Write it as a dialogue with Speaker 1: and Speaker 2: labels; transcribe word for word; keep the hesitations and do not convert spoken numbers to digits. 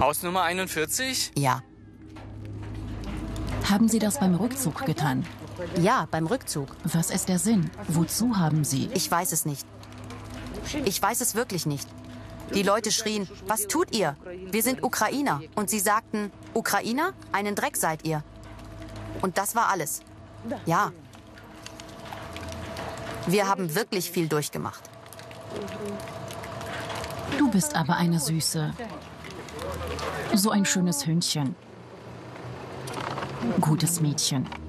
Speaker 1: Hausnummer einundvierzig?
Speaker 2: Ja.
Speaker 3: Haben Sie das beim Rückzug getan?
Speaker 2: Ja, beim Rückzug.
Speaker 3: Was ist der Sinn? Wozu haben Sie?
Speaker 2: Ich weiß es nicht. Ich weiß es wirklich nicht. Die Leute schrien, was tut ihr? Wir sind Ukrainer. Und sie sagten, Ukrainer? Einen Dreck seid ihr. Und das war alles. Ja. Wir haben wirklich viel durchgemacht.
Speaker 3: Du bist aber eine Süße. So ein schönes Hündchen. Gutes Mädchen.